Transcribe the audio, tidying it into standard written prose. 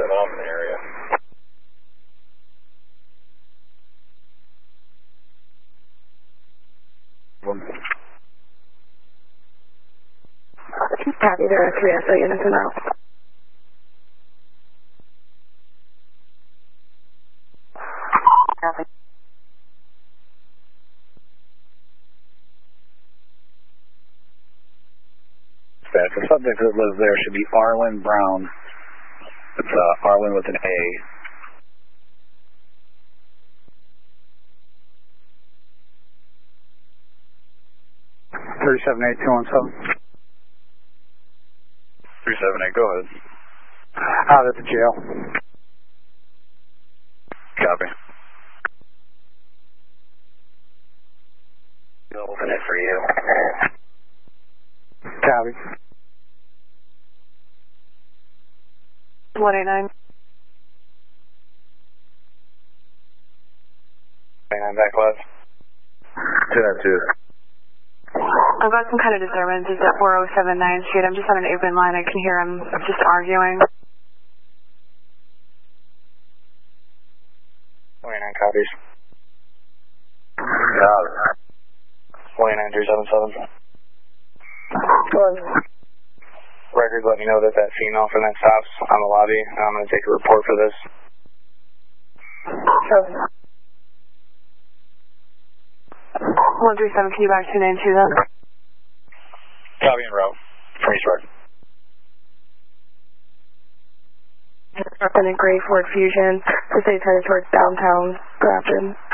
set off in the area. Copy, there are 3 SO units in route. Copy. The subject that lives there should be Arlen Brown. It's Arlen with an A. 378-217. 378, go ahead. Out at the jail. Copy. We'll open it for you. Copy. 189. 29 back left. 292. I've got some kind of disturbance. It's at 4079 Street. I'm just on an open line. I can hear him just arguing. 29 copies. 29377. Record, let me know that female from that stops on the lobby. I'm going to take a report for this. Copy. 137, can you back 292 then? Copy en route. From Eastward. Lieutenant Gray, Ford Fusion. The state's headed towards downtown Grafton.